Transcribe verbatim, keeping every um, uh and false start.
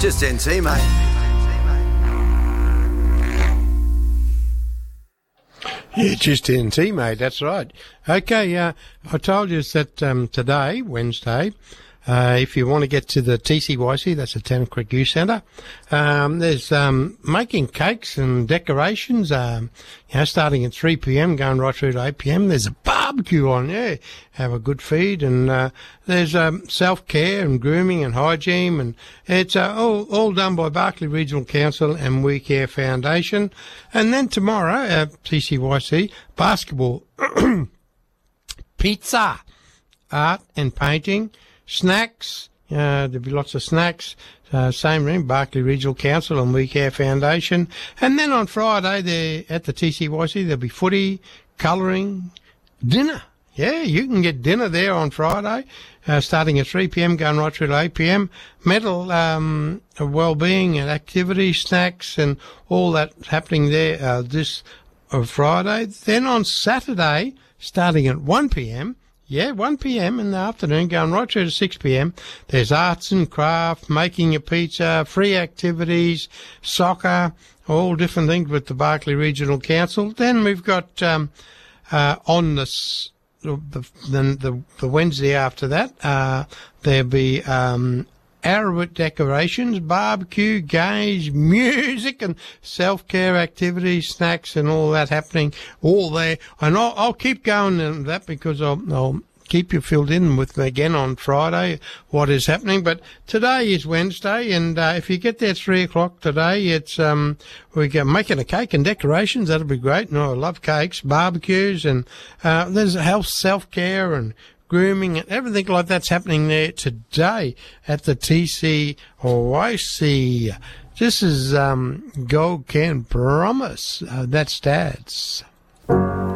Just N T, mate. Yeah, just N T, mate. That's right. Okay, uh, I told you that um, today, Wednesday, uh, if you want to get to the T C Y C, that's the Town Creek Youth Centre, um, there's um, making cakes and decorations, um, you know, starting at three p.m, going right through to eight p.m. There's a barbecue on, yeah. Have a good feed, and uh, there's um, self-care and grooming and hygiene, and it's uh, all, all done by Barkly Regional Council and We Care Foundation. And then tomorrow, uh, T C Y C, basketball, pizza, art and painting, snacks, uh, there'll be lots of snacks, uh, same room, Barkly Regional Council and We Care Foundation. And then on Friday, there at the T C Y C, there'll be footy, colouring, dinner. Yeah, you can get dinner there on Friday, uh, starting at three p.m, going right through to eight p.m. Mental um, well-being and activity, snacks and all that happening there uh, this uh, Friday. Then on Saturday, starting at one p.m, yeah, one p.m. in the afternoon, going right through to six p.m, there's arts and craft, making a pizza, free activities, soccer, all different things with the Barkly Regional Council. Then we've got um, uh, on the... The, the, the, the Wednesday after that, uh, there'll be um, Arabic decorations, barbecue, games, music and self-care activities, snacks and all that happening all there. And I'll, I'll keep going on that because I'll, I'll keep you filled in with me again on Friday what is happening. But today is Wednesday, and uh, if you get there at three o'clock today, it's um we're making a cake and decorations. That'll be great. No, I love cakes, barbecues, and uh, there's health, self-care and grooming and everything like that's happening there today at the T C Y C. This is um, Gold Can Promise. Uh, that's Dad's.